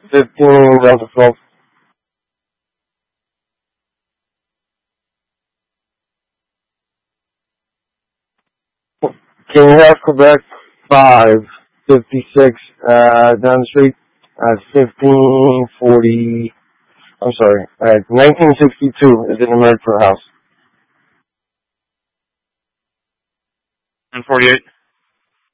15 down to 12. Can you have Quebec 556 down the street at 1540? I'm sorry, at 1962 is in the Mercer House. And 48.